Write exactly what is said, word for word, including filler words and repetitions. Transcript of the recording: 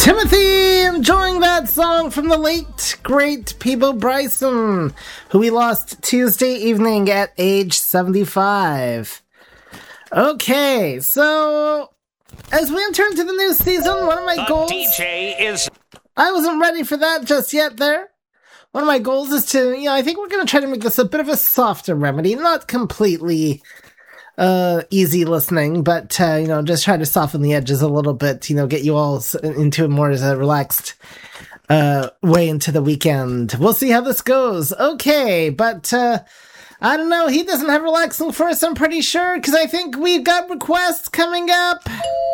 Timothy, enjoying that song from the late, great Peabo Bryson, who we lost Tuesday evening at age seventy-five. Okay, so as we enter into the new season, one of my the goals... D J is... I wasn't ready for that just yet there. One of my goals is to, you know, I think we're going to try to make this a bit of a softer remedy, not completely... Uh, easy listening, but, uh, you know, just try to soften the edges a little bit, you know, get you all into a more as a relaxed, uh, way into the weekend. We'll see how this goes. Okay, but, uh, I don't know, he doesn't have relaxing for us, I'm pretty sure, because I think we've got requests coming up.